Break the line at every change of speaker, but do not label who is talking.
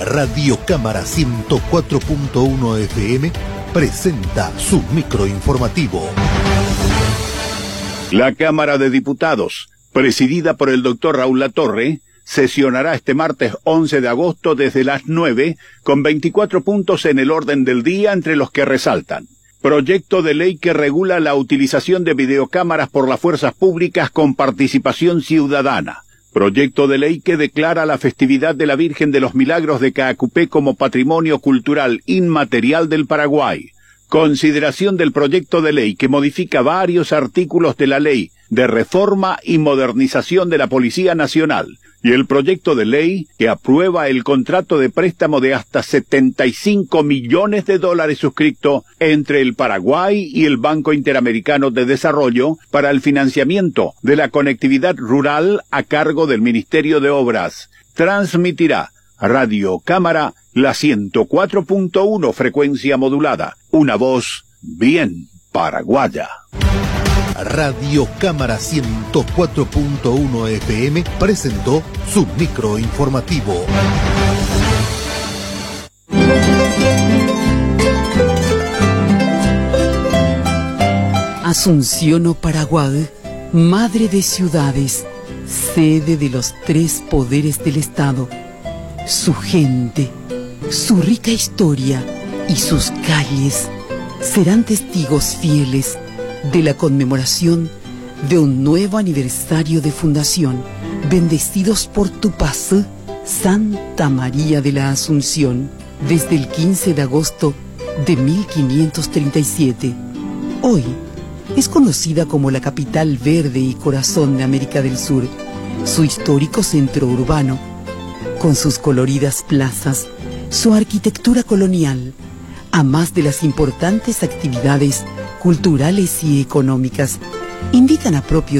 Radio Cámara 104.1 FM presenta su microinformativo.
La Cámara de Diputados, presidida por el doctor Raúl Latorre, sesionará este martes 11 de agosto desde las 9, con 24 puntos en el orden del día, entre los que resaltan: proyecto de ley que regula la utilización de videocámaras por las fuerzas públicas con participación ciudadana; proyecto de ley que declara la festividad de la Virgen de los Milagros de Caacupé como patrimonio cultural inmaterial del Paraguay; consideración del proyecto de ley que modifica varios artículos de la Ley de Reforma y Modernización de la Policía Nacional; y el proyecto de ley que aprueba el contrato de préstamo de hasta $75 millones suscrito entre el Paraguay y el Banco Interamericano de Desarrollo para el financiamiento de la conectividad rural a cargo del Ministerio de Obras. Transmitirá Radio Cámara, la 104.1 frecuencia modulada, una voz bien paraguaya.
Radio Cámara 104.1 FM presentó su microinformativo.
Asunción o Paraguay, madre de ciudades, sede de los tres poderes del Estado. Su gente, su rica historia y sus calles serán testigos fieles de la conmemoración de un nuevo aniversario de fundación, bendecidos por tu paz, Santa María de la Asunción, desde el 15 de agosto de 1537. Hoy es conocida como la capital verde y corazón de América del Sur, su histórico centro urbano, con sus coloridas plazas, su arquitectura colonial, a más de las importantes actividades culturales y económicas, invitan a propios